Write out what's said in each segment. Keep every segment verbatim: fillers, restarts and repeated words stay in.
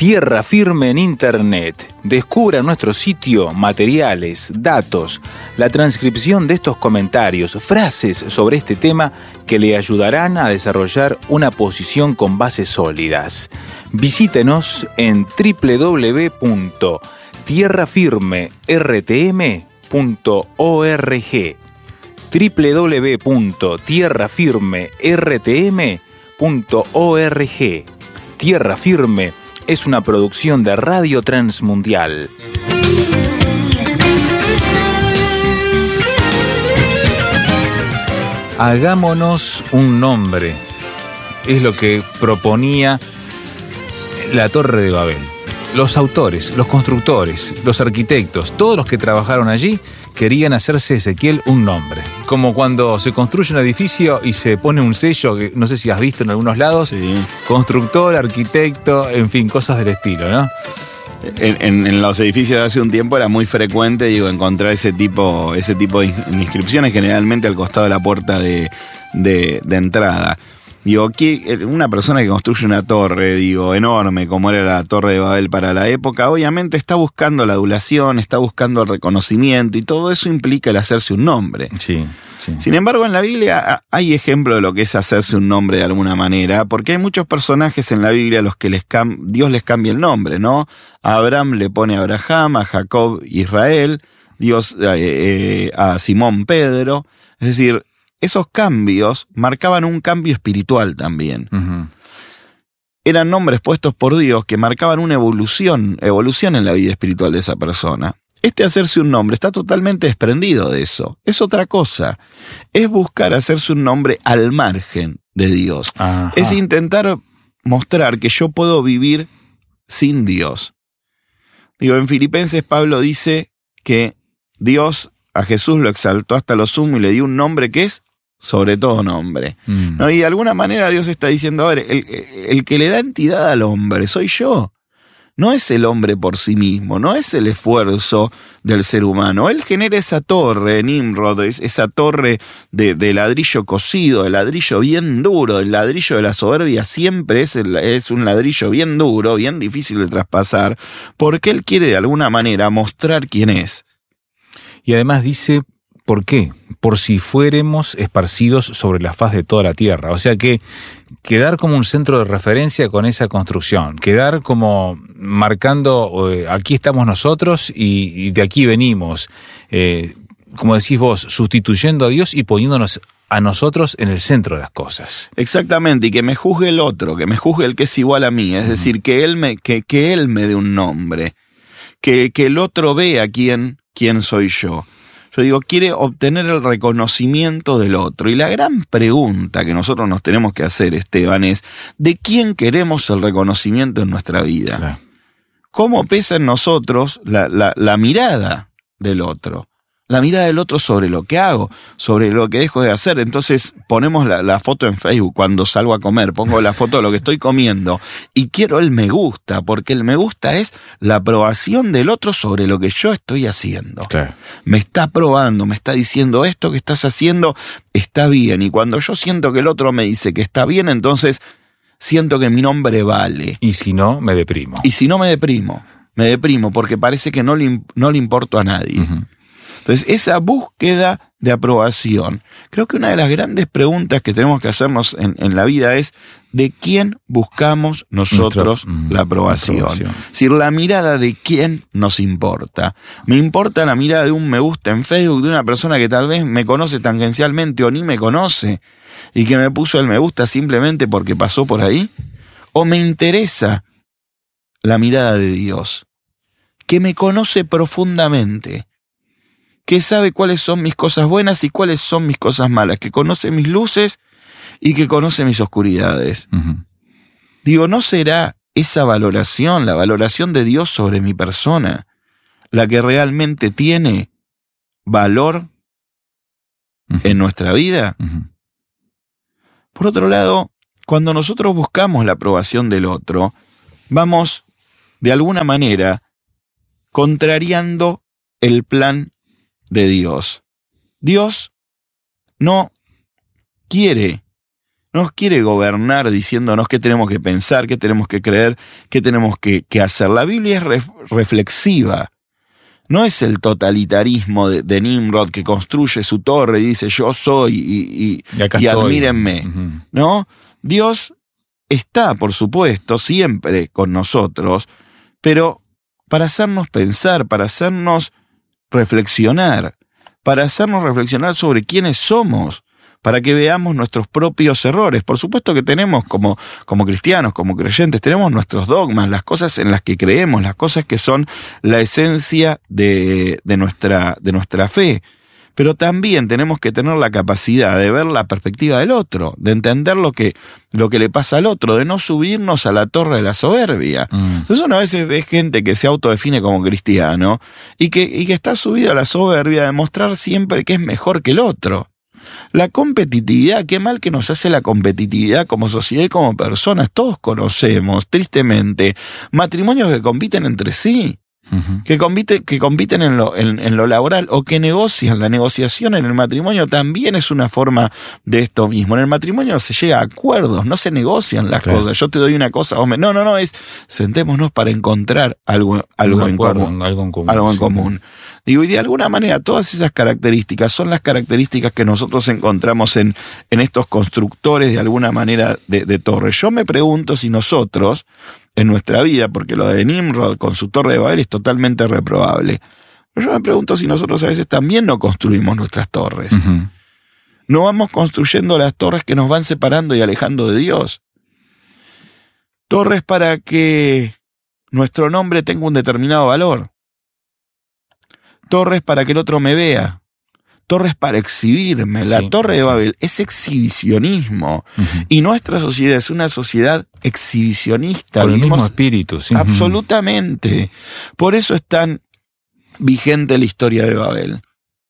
Tierra Firme en Internet. Descubra en nuestro sitio materiales, datos, la transcripción de estos comentarios, frases sobre este tema que le ayudarán a desarrollar una posición con bases sólidas. Visítenos en doble u doble u doble u punto tierra firme r t m punto org. doble u doble u doble u punto tierra firme r t m punto org. Tierra Firme es una producción de Radio Transmundial. Hagámonos un nombre. Es lo que proponía la Torre de Babel. Los autores, los constructores, los arquitectos, todos los que trabajaron allí querían hacerse Ezequiel un nombre. Como cuando se construye un edificio y se pone un sello, que no sé si has visto en algunos lados, sí. Constructor, arquitecto, en fin, cosas del estilo, ¿no? En, en, en los edificios de hace un tiempo era muy frecuente, digo, encontrar ese tipo, ese tipo de inscripciones, generalmente al costado de la puerta de, de, de entrada. Digo, aquí una persona que construye una torre, digo, enorme, como era la Torre de Babel para la época, obviamente está buscando la adulación, está buscando el reconocimiento, y todo eso implica el hacerse un nombre. Sí, sí. Sin embargo, en la Biblia hay ejemplo de lo que es hacerse un nombre de alguna manera, porque hay muchos personajes en la Biblia a los que les cam- Dios les cambia el nombre, ¿no? A Abraham le pone Abraham, a Jacob Israel, Dios eh, eh, a Simón Pedro, es decir, esos cambios marcaban un cambio espiritual también. Uh-huh. Eran nombres puestos por Dios que marcaban una evolución, evolución en la vida espiritual de esa persona. Este hacerse un nombre está totalmente desprendido de eso. Es otra cosa. Es buscar hacerse un nombre al margen de Dios. Ajá. Es intentar mostrar que yo puedo vivir sin Dios. Digo, en Filipenses Pablo dice que Dios a Jesús lo exaltó hasta lo sumo y le dio un nombre que es sobre todo nombre. Mm. ¿No? Y de alguna manera Dios está diciendo, a ver, el, el que le da entidad al hombre soy yo. No es el hombre por sí mismo, no es el esfuerzo del ser humano. Él genera esa torre, Nimrod, esa torre de, de ladrillo cocido, de ladrillo bien duro, el ladrillo de la soberbia siempre es, el, es un ladrillo bien duro, bien difícil de traspasar, porque él quiere de alguna manera mostrar quién es. Y además dice, ¿por qué? Por si fuéramos esparcidos sobre la faz de toda la tierra. O sea que quedar como un centro de referencia con esa construcción, quedar como marcando, eh, aquí estamos nosotros y, y de aquí venimos, eh, como decís vos, sustituyendo a Dios y poniéndonos a nosotros en el centro de las cosas. Exactamente, y que me juzgue el otro, que me juzgue el que es igual a mí, es uh-huh. decir, que él me, que, que él me dé un nombre, que, que el otro vea quién, quién soy yo. Yo digo, quiere obtener el reconocimiento del otro. Y la gran pregunta que nosotros nos tenemos que hacer, Esteban, es ¿de quién queremos el reconocimiento en nuestra vida? Claro. ¿Cómo pesa en nosotros la, la, la mirada del otro? La mirada del otro sobre lo que hago, sobre lo que dejo de hacer. Entonces ponemos la, la foto en Facebook cuando salgo a comer, pongo la foto de lo que estoy comiendo y quiero el me gusta, porque el me gusta es la aprobación del otro sobre lo que yo estoy haciendo. Claro. Me está aprobando, me está diciendo esto que estás haciendo está bien, y cuando yo siento que el otro me dice que está bien, entonces siento que mi nombre vale. Y si no, me deprimo. Y si no, me deprimo. Me deprimo porque parece que no le, no le importo a nadie. Uh-huh. Entonces, esa búsqueda de aprobación, creo que una de las grandes preguntas que tenemos que hacernos en, en la vida es ¿de quién buscamos nosotros Nuestro, mm, la aprobación? aprobación? Es decir, la mirada de quién nos importa. ¿Me importa la mirada de un me gusta en Facebook de una persona que tal vez me conoce tangencialmente o ni me conoce y que me puso el me gusta simplemente porque pasó por ahí? ¿O me interesa la mirada de Dios, que me conoce profundamente, que sabe cuáles son mis cosas buenas y cuáles son mis cosas malas, que conoce mis luces y que conoce mis oscuridades? Uh-huh. Digo, ¿no será esa valoración, la valoración de Dios sobre mi persona, la que realmente tiene valor uh-huh. en nuestra vida? Uh-huh. Por otro lado, cuando nosotros buscamos la aprobación del otro, vamos, de alguna manera, contrariando el plan de Dios. Dios no quiere No nos quiere gobernar diciéndonos qué tenemos que pensar, qué tenemos que creer, qué tenemos que, que hacer. La Biblia es re, reflexiva. No es el totalitarismo de, de Nimrod que construye su torre y dice yo soy y, y, y, y admírenme. Uh-huh. ¿No? Dios está, por supuesto, siempre con nosotros, pero para hacernos pensar, para hacernos reflexionar, para hacernos reflexionar sobre quiénes somos, para que veamos nuestros propios errores. Por supuesto que tenemos como, como cristianos, como creyentes, tenemos nuestros dogmas, las cosas en las que creemos, las cosas que son la esencia de, de, nuestra, de nuestra fe. Pero también tenemos que tener la capacidad de ver la perspectiva del otro, de entender lo que, lo que le pasa al otro, de no subirnos a la torre de la soberbia. Mm. Entonces una vez ves gente que se autodefine como cristiano y que, y que está subido a la soberbia de mostrar siempre que es mejor que el otro. La competitividad, qué mal que nos hace la competitividad como sociedad y como personas. Todos conocemos, tristemente, matrimonios que compiten entre sí. Uh-huh. Que compiten, que compiten en lo, en, en lo laboral o que negocian. La negociación en el matrimonio también es una forma de esto mismo. En el matrimonio se llega a acuerdos, no se negocian las claro. cosas. Yo te doy una cosa, hombre. No, no, no, es sentémonos para encontrar algo, algo, en, acuerdo, común, algo en común. Algo en sí. común. Digo, y de alguna manera todas esas características son las características que nosotros encontramos en, en estos constructores de alguna manera de, de torres. Yo me pregunto si nosotros, en nuestra vida, porque lo de Nimrod con su torre de Babel es totalmente reprobable, pero yo me pregunto si nosotros a veces también no construimos nuestras torres. Uh-huh. No vamos construyendo las torres que nos van separando y alejando de Dios. Torres para que nuestro nombre tenga un determinado valor. Torres para que el otro me vea. Torres para exhibirme. La sí, torre de Babel es exhibicionismo. Uh-huh. Y nuestra sociedad es una sociedad exhibicionista. Con el mismo espíritu. Sí. Absolutamente. Por eso es tan vigente la historia de Babel.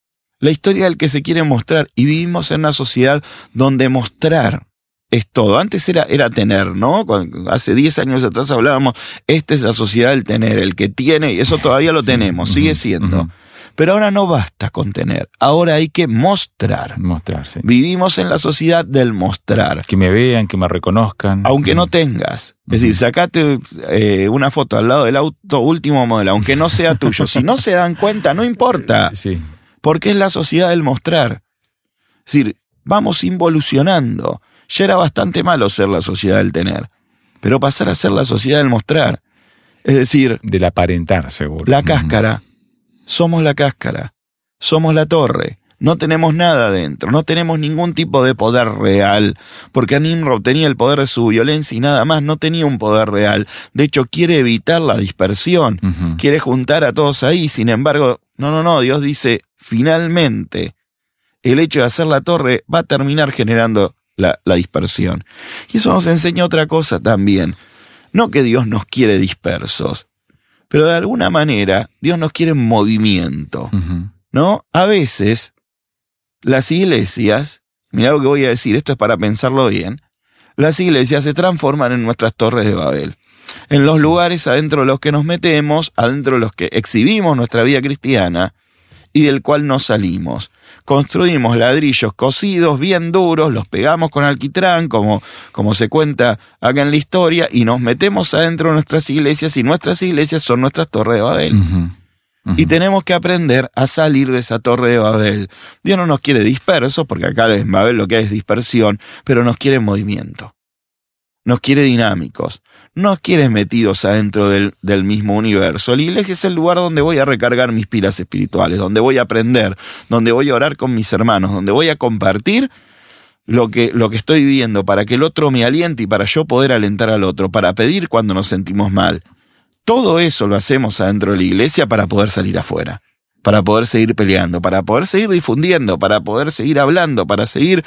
La historia del que se quiere mostrar. Y vivimos en una sociedad donde mostrar es todo. Antes era, era tener, ¿no? Cuando, hace diez años atrás hablábamos, esta es la sociedad del tener, el que tiene, y eso todavía lo sí. tenemos, uh-huh. sigue siendo. Uh-huh. Pero ahora no basta con tener, ahora hay que mostrar. Mostrar, sí. Vivimos en la sociedad del mostrar. Que me vean, que me reconozcan. Aunque uh-huh. no tengas. Es uh-huh. decir, sacate eh, una foto al lado del auto último modelo, aunque no sea tuyo. Si no se dan cuenta, no importa. Sí. Porque es la sociedad del mostrar. Es decir, vamos involucionando. Ya era bastante malo ser la sociedad del tener, pero pasar a ser la sociedad del mostrar. Es decir, del aparentar, seguro. La cáscara. Somos la cáscara. Somos la torre. No tenemos nada dentro. No tenemos ningún tipo de poder real. Porque Nimrod tenía el poder de su violencia y nada más. No tenía un poder real. De hecho, quiere evitar la dispersión. Uh-huh. Quiere juntar a todos ahí. Sin embargo, no, no, no. Dios dice, finalmente, el hecho de hacer la torre va a terminar generando La, la dispersión. Y eso nos enseña otra cosa también. No que Dios nos quiere dispersos, pero de alguna manera Dios nos quiere en movimiento. Uh-huh. ¿No? A veces las iglesias, mirá lo que voy a decir, esto es para pensarlo bien, las iglesias se transforman en nuestras torres de Babel. En los lugares adentro de los que nos metemos, adentro de los que exhibimos nuestra vida cristiana, y del cual no salimos. Construimos ladrillos cocidos, bien duros, los pegamos con alquitrán, como, como se cuenta acá en la historia, y nos metemos adentro de nuestras iglesias, y nuestras iglesias son nuestras torres de Babel. Uh-huh. Uh-huh. Y tenemos que aprender a salir de esa torre de Babel. Dios no nos quiere dispersos, porque acá en Babel lo que hay es dispersión, pero nos quiere en movimiento. Nos quiere dinámicos. Nos quiere metidos adentro del, del mismo universo. La iglesia es el lugar donde voy a recargar mis pilas espirituales, donde voy a aprender, donde voy a orar con mis hermanos, donde voy a compartir lo que, lo que estoy viviendo para que el otro me aliente y para yo poder alentar al otro, para pedir cuando nos sentimos mal. Todo eso lo hacemos adentro de la iglesia para poder salir afuera, para poder seguir peleando, para poder seguir difundiendo, para poder seguir hablando, para seguir...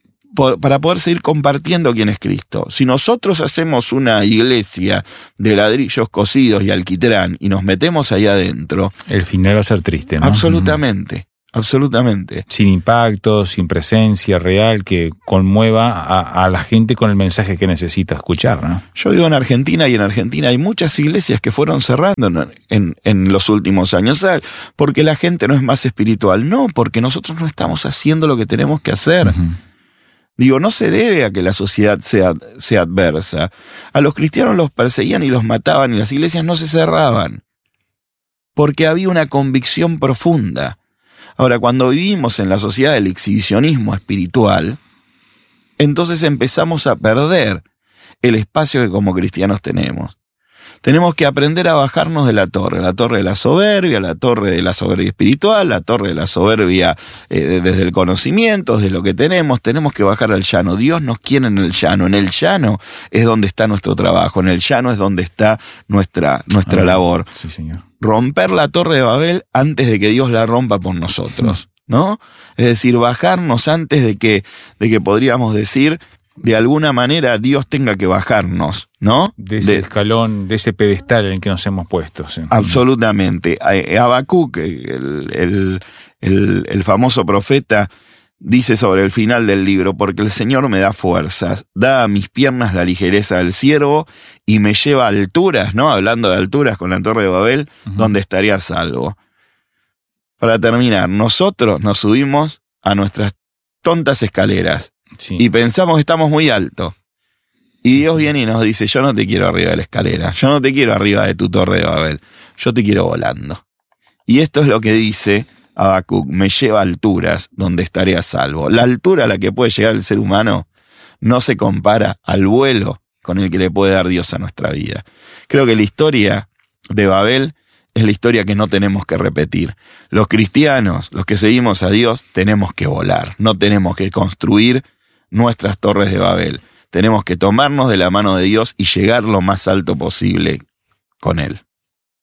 para poder seguir compartiendo quién es Cristo. Si nosotros hacemos una iglesia de ladrillos cocidos y alquitrán y nos metemos ahí adentro... El final va a ser triste, ¿no? Absolutamente, absolutamente. Sin impacto, sin presencia real que conmueva a, a la gente con el mensaje que necesita escuchar, ¿no? Yo vivo en Argentina y en Argentina hay muchas iglesias que fueron cerrando en, en, en los últimos años. ¿Sabes? Porque la gente no es más espiritual. No, porque nosotros no estamos haciendo lo que tenemos que hacer. Uh-huh. Digo, no se debe a que la sociedad sea, sea adversa. A los cristianos los perseguían y los mataban y las iglesias no se cerraban, porque había una convicción profunda. Ahora, cuando vivimos en la sociedad del exhibicionismo espiritual, entonces empezamos a perder el espacio que como cristianos tenemos. Tenemos que aprender a bajarnos de la torre, la torre de la soberbia, la torre de la soberbia espiritual, la torre de la soberbia eh, desde el conocimiento, desde lo que tenemos. Tenemos que bajar al llano. Dios nos quiere en el llano. En el llano es donde está nuestro trabajo. En el llano es donde está nuestra, nuestra ah, labor. Sí, señor. Romper la torre de Babel antes de que Dios la rompa por nosotros, ¿no? Es decir, bajarnos antes de que, de que podríamos decir, de alguna manera Dios tenga que bajarnos, ¿no? De ese de, escalón, de ese pedestal en el que nos hemos puesto. ¿Sí? Absolutamente. Habacuc, el, el, el, el famoso profeta, dice sobre el final del libro, porque el Señor me da fuerzas, da a mis piernas la ligereza del ciervo y me lleva a alturas, ¿no? Hablando de alturas con la Torre de Babel, uh-huh. donde estaría a salvo. Para terminar, nosotros nos subimos a nuestras tontas escaleras. Sí. Y pensamos que estamos muy alto. Y Dios viene y nos dice, yo no te quiero arriba de la escalera, yo no te quiero arriba de tu torre de Babel, yo te quiero volando. Y esto es lo que dice Habacuc, me lleva a alturas donde estaré a salvo. La altura a la que puede llegar el ser humano no se compara al vuelo con el que le puede dar Dios a nuestra vida. Creo que la historia de Babel es la historia que no tenemos que repetir. Los cristianos, los que seguimos a Dios, tenemos que volar, no tenemos que construir nuestras torres de Babel. Tenemos que tomarnos de la mano de Dios y llegar lo más alto posible con Él.